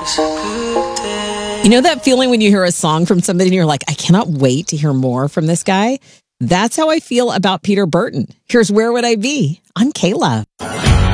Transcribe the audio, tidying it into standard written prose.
You know that feeling when you hear a song from somebody and you're like, I cannot wait to hear more from this guy? That's how I feel about Peter Burton. Here's Where Would I Be? I'm Kayla.